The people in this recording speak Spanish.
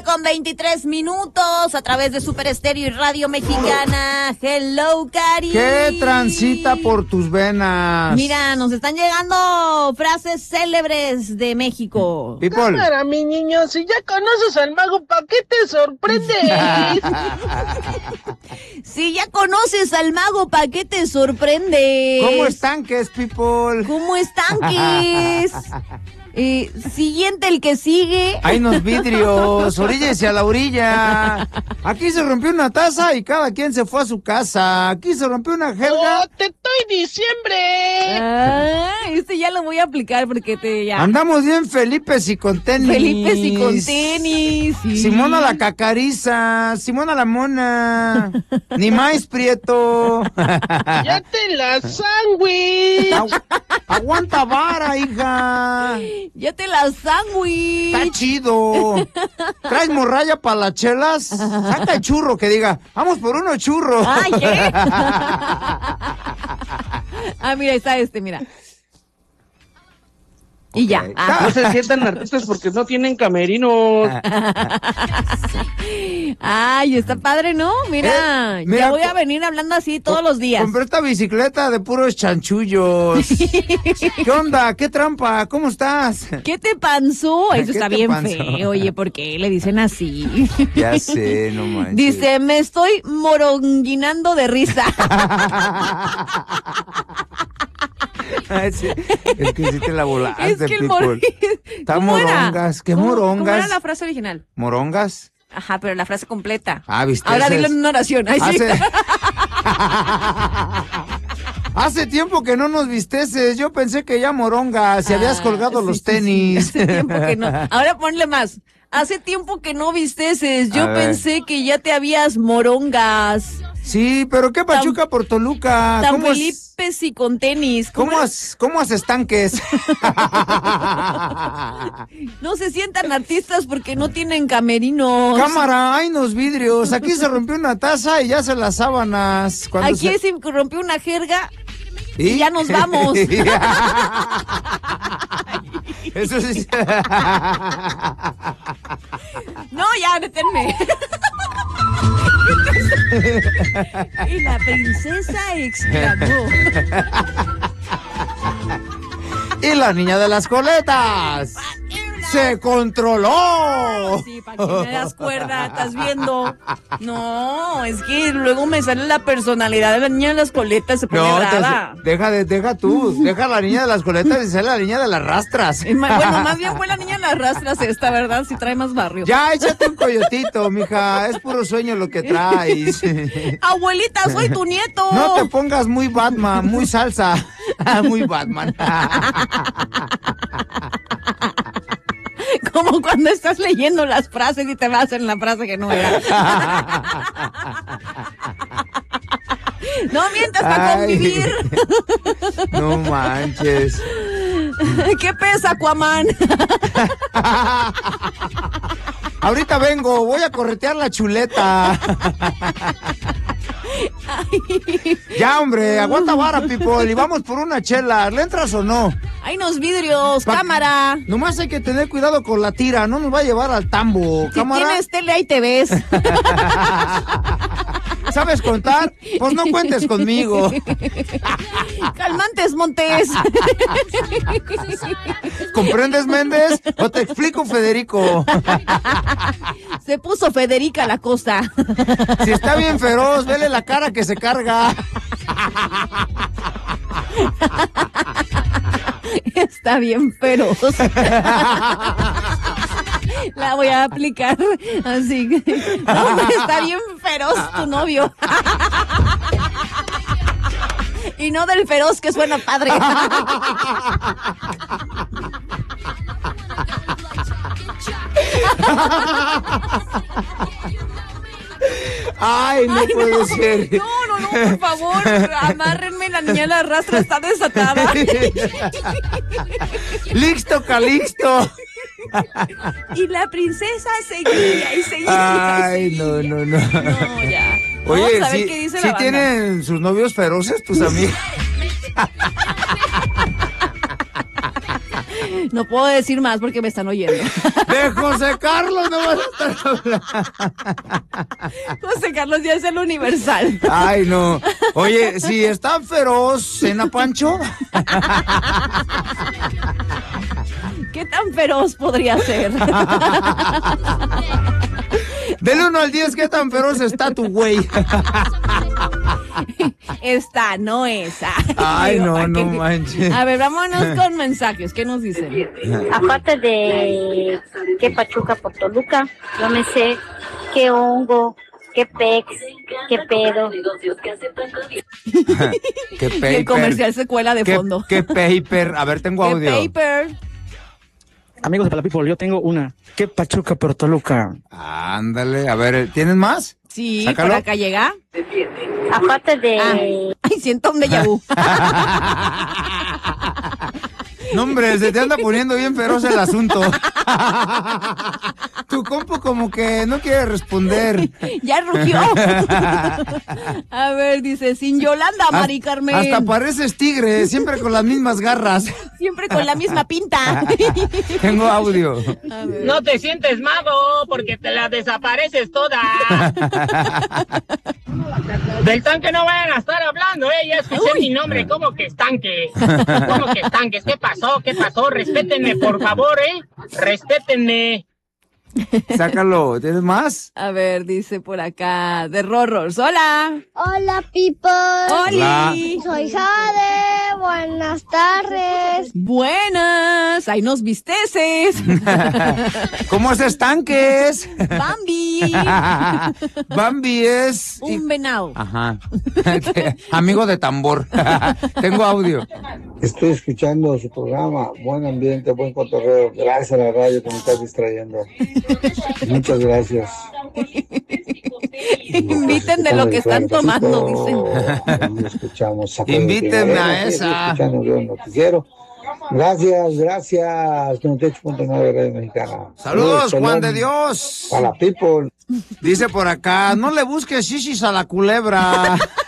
7:23 a través de Super Estéreo y Radio Mexicana. Hello, Cari. ¿Qué transita por tus venas? Mira, nos están llegando frases célebres de México. People. Cámara, mi niño, si ya conoces al mago, ¿para qué te sorprendes? Si ya conoces al mago, ¿para qué te sorprendes? ¿Cómo estanques, people? ¿Cómo estanques? Siguiente, el que sigue. Hay unos vidrios, oríllese a la orilla. Aquí se rompió una taza y cada quien se fue a su casa. Aquí se rompió una jerga. ¡Oh, te estoy diciembre! Este ya lo voy a aplicar porque ya. Andamos bien Felipes y con tenis. Felipes y con tenis. Sí. Simona la cacariza, Simona la mona. Ni más prieto. ¡Ya te la sangüe! Aguanta vara, hija. Ya te la sándwich. Está chido. ¿Traes morralla para las chelas? Saca el churro que diga, vamos por unos churros. Ay, ¿qué? Mira, está mira. Y ya. No se sientan artistas porque no tienen camerinos. Ay, está padre, ¿no? Mira, mira, ya voy a venir hablando así todos los días. Compré esta bicicleta de puros chanchullos. ¿Qué onda? ¿Qué trampa? ¿Cómo estás? ¿Qué te panzó? Eso está bien panzó? feo. Oye, ¿por qué le dicen así? Ya sé, no manches. Dice, me estoy moronguinando de risa. Es que sí te la volaste, Es que el people. Está ¿Cómo era? morongas. ¿Qué ¿Cómo morongas? era la frase original? ¿Morongas? Ajá, pero la frase completa. ¿Viste? Ahora dilo en una oración. Ay, sí. Hace tiempo que no nos visteces. Yo pensé que ya morongas. Si habías colgado los tenis. Sí, hace tiempo que no. Ahora ponle más. Hace tiempo que no visteces. Yo pensé que ya te habías morongas. Sí, pero qué pachuca por Toluca. Tan Felipes y con tenis. ¿Cómo has estanques? No se sientan artistas porque no tienen camerinos. Cámara, hay unos vidrios. Aquí se rompió una taza y ya se las sábanas. Aquí se rompió una jerga y ya nos vamos. Eso sí. No, ya, deténme. Y la princesa exclamó. Y la niña de las coletas se controló. Sí, para que me das cuerda, estás viendo. No, es que luego me sale la personalidad de la niña de las coletas, se pone brava. Deja tú, deja la niña de las coletas y sale la niña de las rastras. Bueno, más bien fue la niña de las rastras esta, ¿verdad? Si trae más barrio. Ya, échate un coyotito, mija, es puro sueño lo que traes. Abuelita, soy tu nieto. No te pongas muy Batman, muy salsa. Muy Batman. Como cuando estás leyendo las frases y te vas en la frase que no era. No mientas para convivir. No manches. ¿Qué pesa, Aquaman? Ahorita vengo, voy a corretear la chuleta. Ya, hombre, aguanta vara, people, y vamos por una chela. ¿Le entras o no? Hay unos vidrios, cámara. Nomás hay que tener cuidado con la tira, no nos va a llevar al tambo, Si cámara. tienes tele, ahí te ves. ¿Sabes contar? Pues no cuentes conmigo. Calmantes, Montes. ¿Comprendes, Méndez? ¿O te explico, Federico? Se puso Federica la cosa. Si está bien feroz, vele la cara que se carga. Está bien feroz. La voy a aplicar así. No, está bien feroz tu novio. Y no del feroz que suena padre. Ay, no puede ser. No, por favor, amárrenme, la niña de la rastra está desatada. Listo, Calixto. Y la princesa seguía y seguía. Ay, y no, seguía. no, no. No, ya. Oye, Vamos a ver sí, qué dice sí la banda. tienen sus novios feroces, tus amigas. No puedo decir más porque me están oyendo. De José Carlos no vas a estar hablando. José Carlos ya es el universal. Ay, no. Oye, si es tan feroz, ¿cena Pancho? ¿Qué tan feroz podría ser? Del 1 al 10, ¿qué tan feroz está tu güey? Esta, no esa. Ay, Digo, no manches. A ver, vámonos con mensajes. ¿Qué nos dicen? Aparte de qué Pachuca por Toluca, yo me sé qué hongo, qué pex, qué pedo. Qué paper. Y el comercial se cuela de fondo. Qué paper. A ver, tengo audio. ¿Qué paper? Amigos de Palapipol, yo tengo una. ¿Qué Pachuca por Toluca? Ándale, a ver, ¿tienes más? Sí, Sácalo. por acá llega. Aparte de Ay, siento un déjà vu. No, hombre, se te anda poniendo bien feroz el asunto. Tu compu como que no quiere responder. Ya rugió. A ver, dice, sin Yolanda, Mari Carmen. Hasta pareces tigre, siempre con las mismas garras. Siempre con la misma pinta. Tengo audio. No te sientes mago porque te la desapareces toda. Del tanque no vayan a estar hablando, ya escuché mi nombre, ¿cómo que estanque? ¿Cómo que estanques? ¿Qué pasó? ¿Qué pasó? Respétenme, por favor, respétenme. Sácalo, ¿tienes más? A ver, dice por acá, de Rorros. Hola. Hola, people. Hola. Soy Jade. Buenas tardes. Buenas. Ahí nos visteces. ¿Cómo es estanques? Bambi. Bambi es... Un venado. Ajá. Amigo de tambor. Tengo audio. Estoy escuchando su programa, buen ambiente, buen cotorreo. Gracias a la radio que me estás distrayendo. Muchas gracias. Inviten de lo que están tomando, dicen. Escuchamos. Invítenme a esa. Escuchando el noticiero. Gracias. 98.9 Radio Mexicana. Saludos, Juan Pelón, de Dios. Para la people. Dice por acá, no le busques shishis a la culebra.